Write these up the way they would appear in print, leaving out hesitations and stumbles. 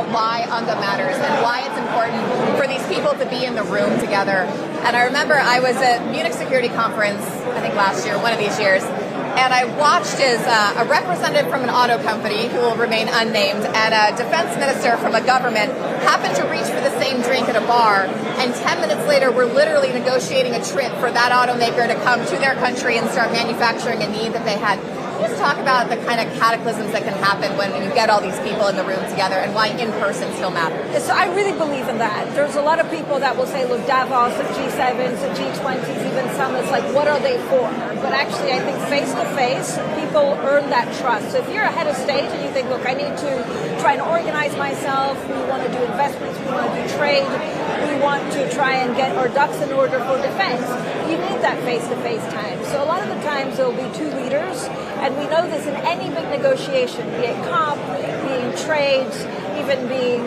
about why UNGA matters and why it's important for these people to be in the room together. And I remember I was at Munich Security Conference, I think last year, one of these years, and I watched as a representative from an auto company, who will remain unnamed, and a defense minister from a government happened to reach for the same drink at a bar, and 10 minutes later we're literally negotiating a trip for that automaker to come to their country and start manufacturing a need that they had. Just talk about the kind of cataclysms that can happen when you get all these people in the room together and why in-person still matters. So I really believe in that. There's a lot of people that will say, look, Davos and G7s and G20s, even summits, like, what are they for? But actually, I think face-to-face, people earn that trust. So if you're a head of state and you think, look, I need to try and organize myself, we want to do investments, we want to do trade, we want to try and get our ducks in order for defense, you need that face-to-face time. So a lot of the times there will be two leaders, and we know this in any big negotiation, be it comp, being trade, even being,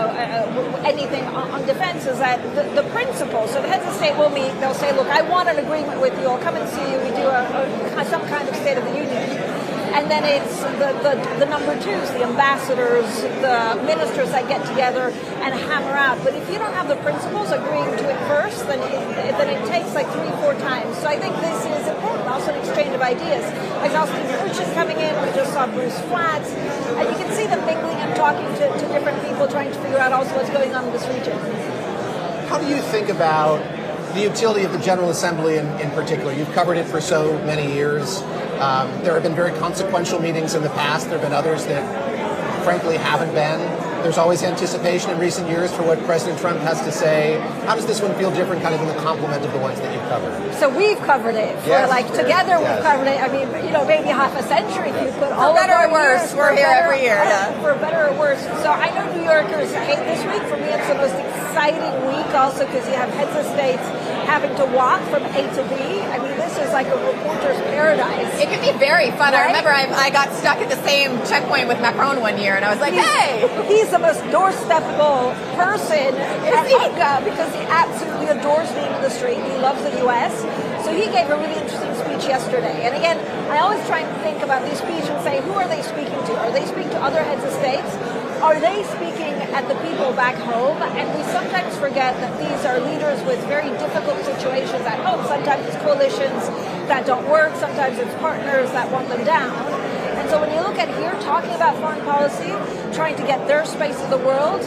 anything on defense, is that the principle. So the heads of state will meet, they'll say, look, I want an agreement with you, I'll come and see you, we do some kind of State of the Union. And then it's the number twos, the ambassadors, the ministers that get together and hammer out. But if you don't have the principals agreeing to it first, then it takes like 3-4 times. So I think this is important, also an exchange of ideas. Like Austin Burch is coming in, we just saw Bruce Flatts, and you can see them mingling and talking to different people, trying to figure out also what's going on in this region. How do you think about the utility of the General Assembly in particular? You've covered it for so many years. There have been very consequential meetings in the past. There have been others that, frankly, haven't been. There's always anticipation in recent years for what President Trump has to say. How does this one feel different, kind of in the complement of the ones that you've covered? So we've covered it. Together we've covered it. I mean, maybe half a century if you put all of our years. We're here every year. For better or worse. So I know New Yorkers hate this week. For me, it's the most exciting week also because you have heads of states having to walk from A to B. I mean, this is like a reporter's paradise. It can be very fun. Right? I remember I got stuck at the same checkpoint with Macron one year, and I was like, hey! He's the most doorstepable person at UNGA because he absolutely adores being in the street. He loves the U.S. So he gave a really interesting speech yesterday. And again, I always try and think about these speeches and say, who are they speaking to? Are they speaking to other heads of states? Are they speaking at the people back home? And we sometimes forget that these are leaders with very difficult situations at home. Sometimes it's coalitions that don't work. Sometimes it's partners that want them down. And so when you look at here, talking about foreign policy, trying to get their space in the world,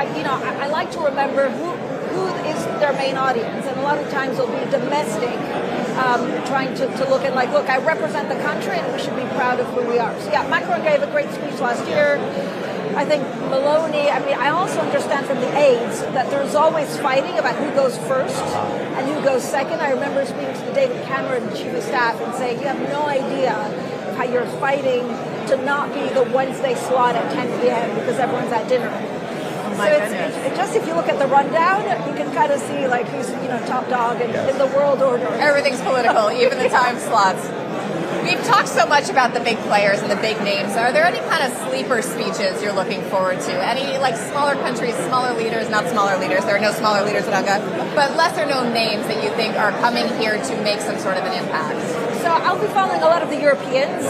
I like to remember who is their main audience. And a lot of times it'll be domestic, trying to look at look, I represent the country and we should be proud of who we are. So yeah, Macron gave a great speech last year. I think Meloni, I also understand from the aides that there's always fighting about who goes first and who goes second. I remember speaking to the David Cameron chief of staff and saying, you have no idea how you're fighting to not be the Wednesday slot at 10 p.m. because everyone's at dinner. Oh my goodness. It's just if you look at the rundown, you can kind of see who's top dog in the world order. Everything's political, even the time slots. We've talked so much about the big players and the big names. Are there any kind of sleeper speeches you're looking forward to? Any smaller countries, smaller leaders, not smaller leaders, there are no smaller leaders at UNGA, but lesser known names that you think are coming here to make some sort of an impact? So I'll be following a lot of the Europeans.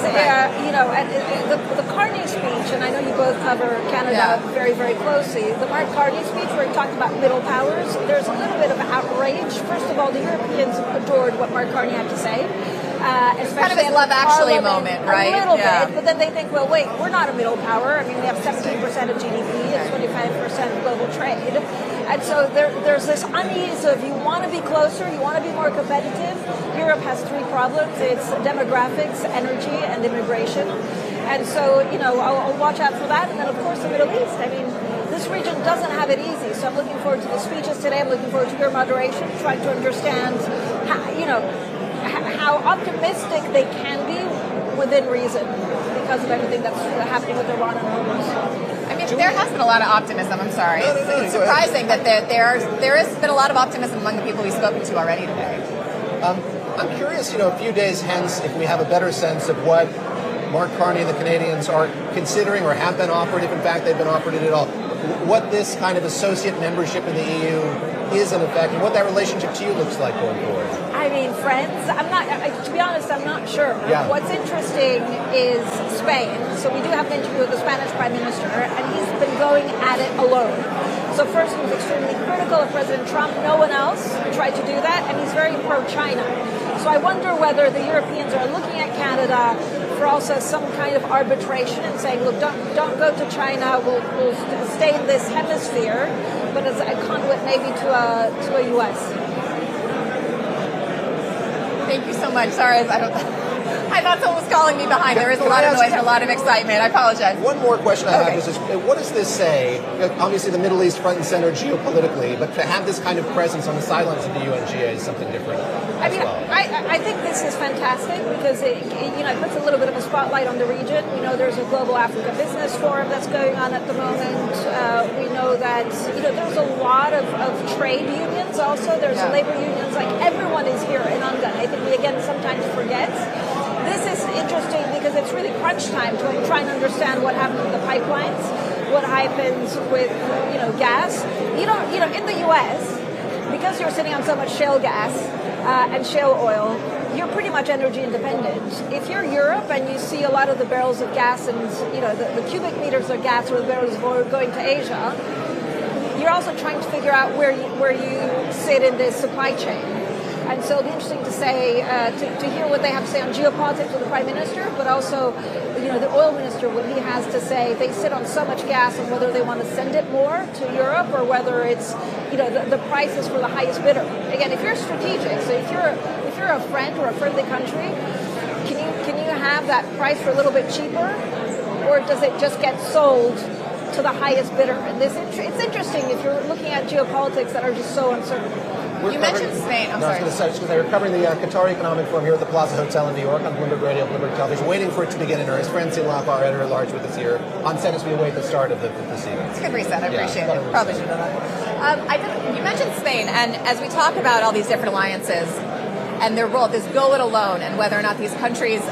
The Carney speech, and I know you both cover Canada very, very closely. The Mark Carney speech where he talked about middle powers, there's a little bit of outrage. First of all, the Europeans adored what Mark Carney had to say. Kind of a Love Actually moment, right? A little bit, but then they think, well, wait, we're not a middle power. I mean, we have 17% of GDP and 25% of global trade. And so there's this unease of you want to be closer, you want to be more competitive. Europe has three problems. It's demographics, energy, and immigration. And so, I'll watch out for that. And then, of course, the Middle East. I mean, this region doesn't have it easy. So I'm looking forward to the speeches today. I'm looking forward to your moderation, trying to understand how optimistic they can be within reason because of everything that's happening with Iran and Hormuz. I mean, there has been a lot of optimism. I'm sorry. It's surprising that there has been a lot of optimism among the people we've spoken to already today. I'm curious, a few days hence, if we have a better sense of what Mark Carney and the Canadians are considering or have been offered, if in fact they've been offered it at all, what this kind of associate membership in the EU is in effect, and what that relationship to you looks like going forward. I mean, friends, to be honest, I'm not sure. Yeah. What's interesting is Spain. So we do have an interview with the Spanish Prime Minister, and he's been going at it alone. So first he was extremely critical of President Trump. No one else tried to do that, and he's very pro-China. So I wonder whether the Europeans are looking at Canada for also some kind of arbitration and saying, look, don't go to China, we'll stay in this hemisphere, but as a conduit maybe to a U.S. Thank you so much. Sorry, I thought someone was calling me behind. There is a lot of noise and a lot of excitement. I apologize. One more question I have is this, what does this say? Obviously, the Middle East front and center geopolitically, but to have this kind of presence on the sidelines of the UNGA is something different as well. I think this is fantastic because it puts a little bit of a spotlight on the region. We know there's a global Africa business forum that's going on at the moment. We know that there's a lot of trade unions also. There's labor unions. Like everyone is here in UNGA. I think we again sometimes forget. This is interesting because it's really crunch time to try and understand what happens with the pipelines, what happens with gas. In the U.S., because you're sitting on so much shale gas and shale oil, you're pretty much energy independent. If you're Europe and you see a lot of the barrels of gas and the cubic meters of gas or the barrels of oil going to Asia, you're also trying to figure out where you sit in this supply chain. And so it'll be interesting to say, to hear what they have to say on geopolitics with the Prime Minister, but also, the oil minister, what he has to say. They sit on so much gas and whether they want to send it more to Europe or whether it's, the price is for the highest bidder. Again, if you're strategic, so if you're a friend or a friendly country, can you have that price for a little bit cheaper, or does it just get sold to the highest bidder? And it's interesting if you're looking at geopolitics that are just so uncertain. You mentioned Spain. I'm sorry. I was going to say, we're covering the Qatar Economic Forum here at the Plaza Hotel in New York on Bloomberg Radio, Bloomberg Television, waiting for it to begin in earnest. Francine Lapa, our editor-at-large, with us here on set as we await the start of the proceedings. It's a good reset. I appreciate it. Probably should have done that. You mentioned Spain, and as we talk about all these different alliances and their role, this go it alone, and whether or not these countries,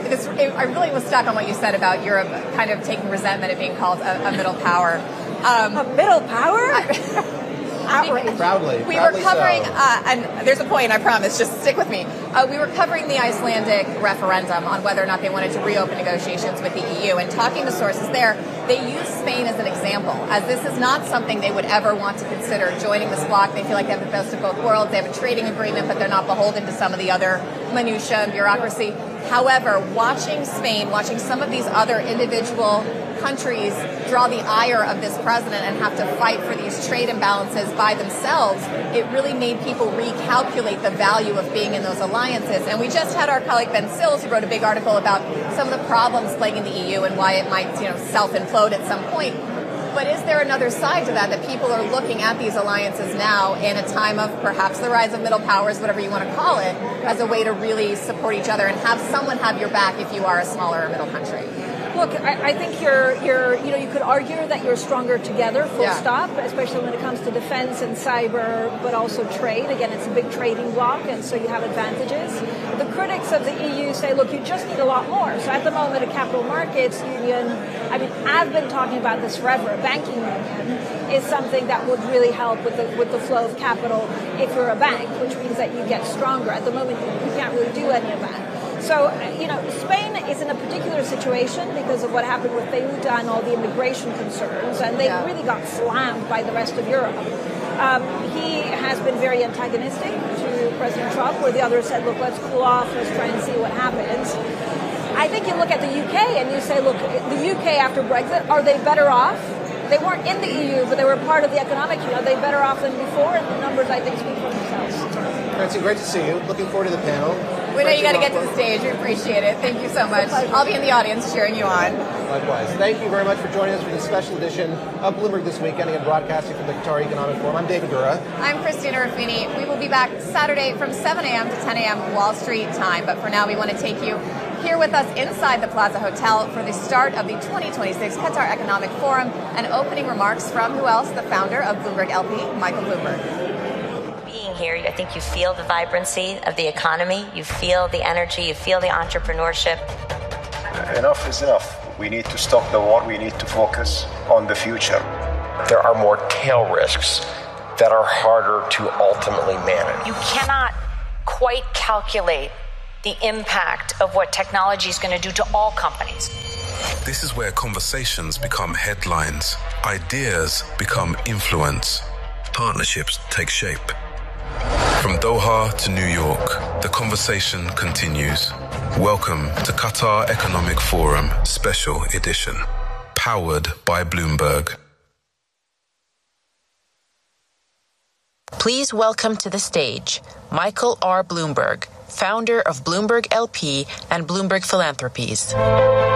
I really was stuck on what you said about Europe kind of taking resentment at being called a middle power. A middle power? Proudly. We were covering, and there's a point, I promise, just stick with me. We were covering the Icelandic referendum on whether or not they wanted to reopen negotiations with the EU, and talking to sources there, they use Spain as an example, as this is not something they would ever want to consider joining this bloc. They feel like they have the best of both worlds. They have a trading agreement, but they're not beholden to some of the other minutiae and bureaucracy. However, watching Spain, watching some of these other individual countries draw the ire of this president and have to fight for these trade imbalances by themselves, it really made people recalculate the value of being in those alliances. And we just had our colleague Ben Sills, who wrote a big article about some of the problems plaguing the EU and why it might, self-implode at some point. But is there another side to that people are looking at these alliances now in a time of perhaps the rise of middle powers, whatever you want to call it, as a way to really support each other and have someone have your back if you are a smaller or middle country? Look, I think you could argue that you're stronger together, full stop, especially when it comes to defense and cyber, but also trade. Again, it's a big trading bloc, and so you have advantages. The critics of the EU say, look, you just need a lot more. So at the moment, a capital markets union, I've been talking about this forever. A banking union is something that would really help with the flow of capital if you're a bank, which means that you get stronger. At the moment, you can't really do any of that. So, Spain is in a particular situation because of what happened with Ceuta and all the immigration concerns, and they really got slammed by the rest of Europe. He has been very antagonistic to President Trump, where the others said, look, let's cool off, let's try and see what happens. I think you look at the UK and you say, look, the UK after Brexit, are they better off? They weren't in the EU, but they were part of the economic union. Are they better off than before? And the numbers, I think, speak for themselves. Francine, great to see you. Looking forward to the panel. We know you got to get to the stage. We appreciate it. Thank you so much. I'll be in the audience cheering you on. Likewise. Thank you very much for joining us for this special edition of Bloomberg This Week, ending and broadcasting from the Qatar Economic Forum. I'm David Gura. I'm Christina Ruffini. We will be back Saturday from 7 a.m. to 10 a.m. Wall Street time. But for now, we want to take you here with us inside the Plaza Hotel for the start of the 2026 Qatar Economic Forum and opening remarks from who else? The founder of Bloomberg LP, Michael Bloomberg. Being here, I think you feel the vibrancy of the economy, you feel the energy, you feel the entrepreneurship. Enough is enough. We need to stop the war. We need to focus on the future. There are more tail risks that are harder to ultimately manage. You cannot quite calculate the impact of what technology is going to do to all companies. This is where conversations become headlines, ideas become influence, partnerships take shape. From Doha to New York, the conversation continues. Welcome to Qatar Economic Forum Special Edition, powered by Bloomberg. Please welcome to the stage Michael R. Bloomberg, founder of Bloomberg LP and Bloomberg Philanthropies.